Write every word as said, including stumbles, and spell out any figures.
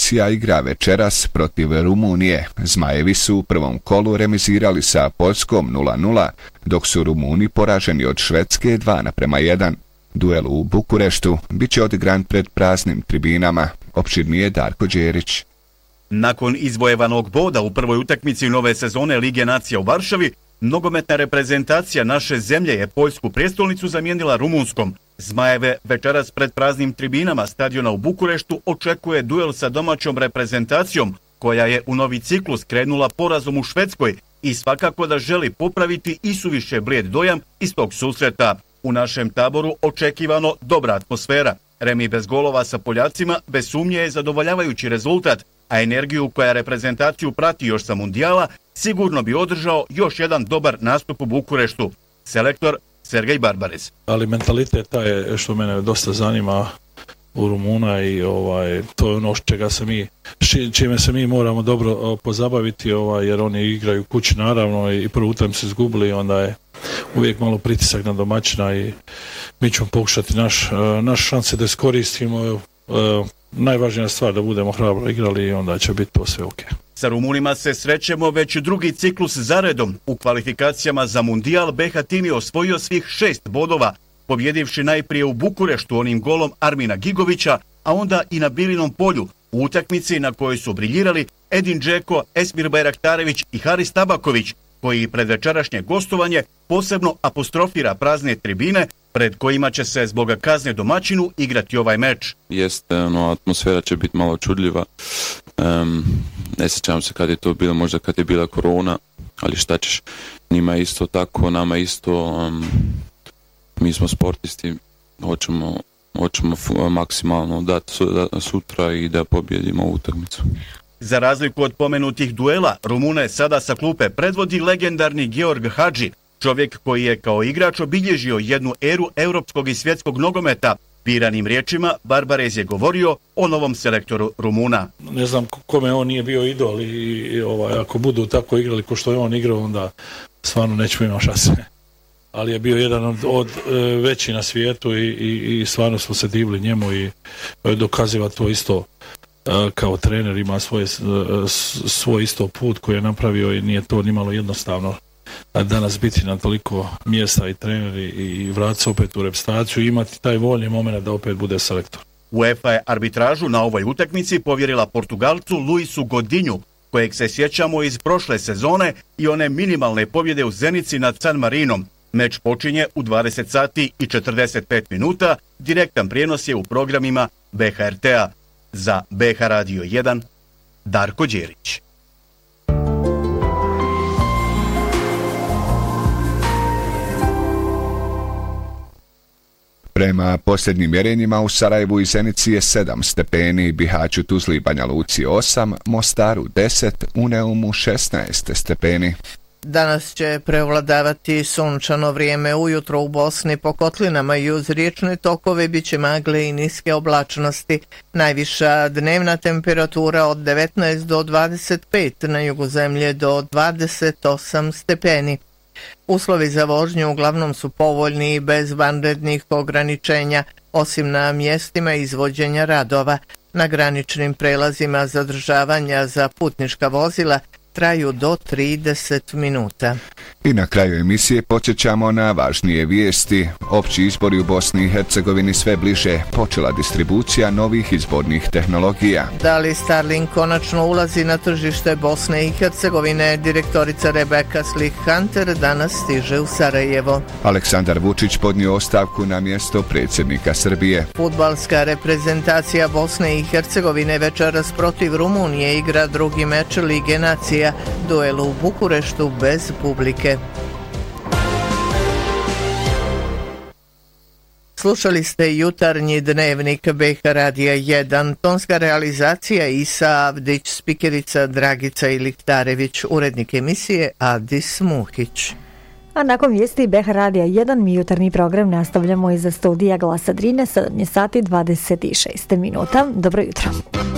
Venecija igra večeras protiv Rumunije. Zmajevi su u prvom kolu remizirali sa Poljskom nula nula, dok su Rumuni poraženi od Švedske dva naprema jedan. Duel u Bukureštu bit će odigran pred praznim tribinama. Opširnije Darko Đerić. Nakon izvojevanog boda u prvoj utakmici nove sezone Lige nacija u Varšavi, nogometna reprezentacija naše zemlje je Poljsku prijestolnicu zamijenila Rumunskom. Zmajeve večeras pred praznim tribinama stadiona u Bukureštu očekuje duel sa domaćom reprezentacijom, koja je u novi ciklus krenula porazom u Švedskoj i svakako da želi popraviti i suviše blijed dojam iz tog susreta. U našem taboru očekivano dobra atmosfera. Remi bez golova sa Poljacima bez sumnje je zadovoljavajući rezultat, a energiju koja reprezentaciju prati još sa mundijala sigurno bi održao još jedan dobar nastup u Bukureštu. Selektor Sergej Barbares. Ali mentalitet taj je što mene dosta zanima u Rumuna i ovaj to je ono čega se mi čime se mi moramo dobro pozabaviti, ovaj jer oni igraju kući naravno i prvu utakmicu izgubili, onda je uvijek malo pritisak na domaćina i mi ćemo pokušati naš naš šanse da iskoristimo. Najvažnija stvar da budemo hrabro igrali i onda će biti to sve ok. Sa Rumunima se srećemo već drugi ciklus zaredom. U kvalifikacijama za mundijal be ha tim je osvojio svih šest bodova, pobjedivši najprije u Bukureštu onim golom Armina Gigovića, a onda i na Bilinom polju u utakmici na kojoj su briljirali Edin Džeko, Esmir Bajraktarević i Haris Tabaković, koji pred večerašnje gostovanje posebno apostrofira prazne tribine pred kojima će se zbog kazne domaćinu igrati ovaj meč. Jeste, ono, atmosfera će biti malo čudljiva. Um, ne sjećam se kad je to bilo, možda kad je bila korona, ali šta ćeš, njima isto tako, nama isto, um, mi smo sportisti, hoćemo, hoćemo maksimalno dati sutra i da pobjedimo ovu utakmicu. Za razliku od pomenutih duela, Rumune sada sa klupe predvodi legendarni Georg Hadži, čovjek koji je kao igrač obilježio jednu eru europskog i svjetskog nogometa. Biranim riječima, Barbarez je govorio o novom selektoru Rumuna. Ne znam kome on nije bio idol i, i ovaj, ako budu tako igrali ko što je on igrao, onda stvarno nećemo imati šanse. Ali je bio jedan od, od veći na svijetu i, i, i stvarno smo se divili njemu i dokaziva to isto. Kao trener ima svoj, svoj isto put koji je napravio i nije to nimalo jednostavno danas biti na toliko mjesta i trener i vratiti se opet u reprezentaciju i imati taj voljni moment da opet bude selektor. UEFA je arbitražu na ovoj utakmici povjerila Portugalcu Luisu Godinju, kojeg se sjećamo iz prošle sezone i one minimalne pobjede u Zenici nad San Marinom. Meč počinje u dvadeset sati i četrdeset pet minuta, direktan prijenos je u programima be ha er te a. Za be ha Radio jedan, Darko Đerić. Prema posljednjim mjerenjima u Sarajevu i Zenici je sedam stepeni, Bihaću, Tuzli i Banja Luci osam, Mostaru deset, u Neumu šesnaest stepeni. Danas će prevladavati sunčano vrijeme. Ujutro u Bosni po kotlinama i uz riječne tokove bit će magle i niske oblačnosti. Najviša dnevna temperatura od devetnaest do dvadeset pet, na jugu zemlje do dvadeset osam stepeni. Uslovi za vožnju uglavnom su povoljni i bez vanrednih ograničenja, osim na mjestima izvođenja radova. Na graničnim prelazima zadržavanja za putnička vozila traju do trideset minuta. I na kraju emisije podsjećamo na važnije vijesti. Opći izbori u Bosni i Hercegovini sve bliže, počela distribucija novih izbornih tehnologija. Da li Starlink konačno ulazi na tržište Bosne i Hercegovine? Direktorica Rebeka Slik-Hunter danas stiže u Sarajevo. Aleksandar Vučić podnio ostavku na mjesto predsjednika Srbije. Fudbalska reprezentacija Bosne i Hercegovine večeras protiv Rumunije igra drugi meč Lige nacija. Duel u Bukureštu bez publike. Slušali ste jutarnji dnevnik be ha Radija jedan, tonska realizacija Isa Avdić, spikerica Dragica Iliktarević, urednik emisije Adis Muhić. A nakon vijesti be ha Radija jedan mi jutarnji program nastavljamo iza studija Glasa Drine, sedam sati dvadeset šest minuta. Dobro jutro.